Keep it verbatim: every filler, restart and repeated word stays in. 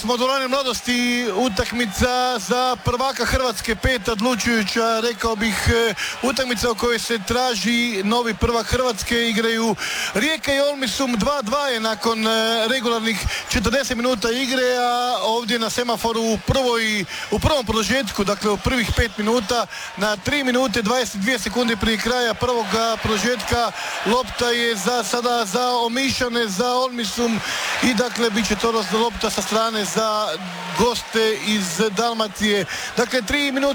smo dvorane Mladosti, utakmica za prvaka Hrvatske, pet odlučujuća, rekao bih, utakmica u kojoj se traži novi prvak Hrvatske. Igraju Rijeka i Olmisum, dva dva je nakon regularnih četrdeset minuta igre, a ovdje na semaforu u, prvoj, u prvom produžetku, dakle u prvih pet minuta, na tri minute dvadeset dvije sekunde prije kraja prvog produžetka, lopta je za sada za Omišane, za Olmisum i dakle bit će to lopta sa strane za goste iz Dalmacije. Dakle, tri minute